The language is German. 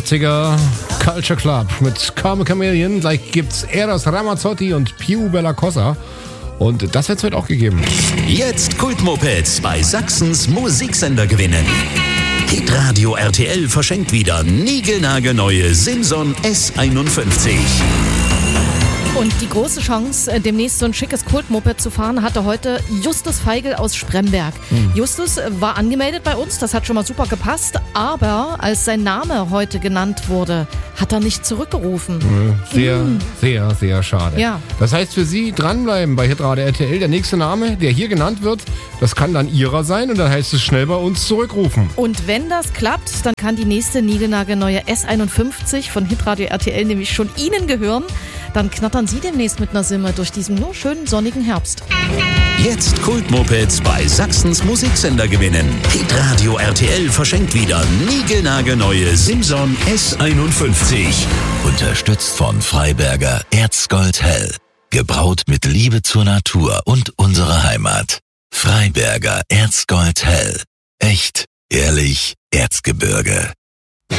80er Culture Club mit Carmen Chameleon. Gleich gibt's Eros Ramazzotti und Piu Bella Cosa. Und das wird's heute auch gegeben. Jetzt Kultmopeds bei Sachsens Musiksender gewinnen. Hitradio RTL verschenkt wieder niegelnagelneue Simson S51. Und die große Chance, demnächst so ein schickes Kultmoped zu fahren, hatte heute Justus Feigl aus Spremberg. Justus war angemeldet bei uns, das hat schon mal super gepasst, aber als sein Name heute genannt wurde, hat er nicht zurückgerufen. Sehr schade. Ja. Das heißt für Sie dranbleiben bei Hitradio RTL. Der nächste Name, der hier genannt wird, das kann dann Ihrer sein und dann heißt es schnell bei uns zurückrufen. Und wenn das klappt, dann kann die nächste niegelnagelneue S51 von Hitradio RTL nämlich schon Ihnen gehören. Dann knattern Sie demnächst mit einer Simme durch diesen nur schönen sonnigen Herbst. Jetzt Kultmopeds bei Sachsens Musiksender gewinnen. Hitradio RTL verschenkt wieder niegelnagelneue Simson S51. Unterstützt von Freiberger Erzgold Hell. Gebraut mit Liebe zur Natur und unserer Heimat. Freiberger Erzgold Hell. Echt, ehrlich, Erzgebirge.